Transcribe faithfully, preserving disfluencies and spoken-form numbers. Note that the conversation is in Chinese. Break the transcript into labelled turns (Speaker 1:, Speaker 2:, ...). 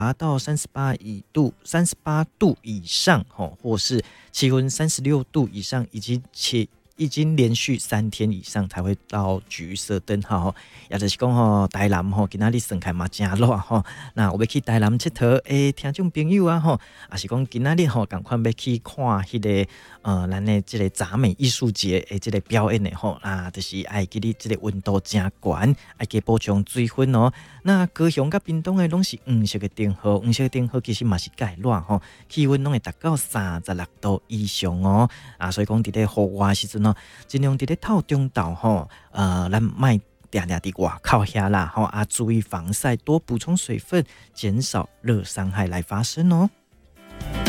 Speaker 1: 达到三十八度、三十八度以上，吼，或是气温三十六度以上，以及且已经连续三天以上才会到橘色灯号，也就是讲吼，台南吼今仔日算起来嘛真热吼。那有要去台南佚佗诶，听众朋友啊吼，也是讲今仔日吼，赶快要去看迄、那个呃，咱的这个杂美艺术节诶，这个表演的吼，啊，就是爱记哩这个温度真悬，爱加补充水分哦。那高雄甲屏东的拢是黄色的灯号，黄色的灯号其实嘛是介热吼，气温拢会达到三十六度以上哦。啊，所以讲伫咧户外时阵哦，尽量伫咧透中昼吼，呃，咱卖定定伫外口遐啦吼，啊，注意防晒，多补充水分，减少热伤害来发生哦。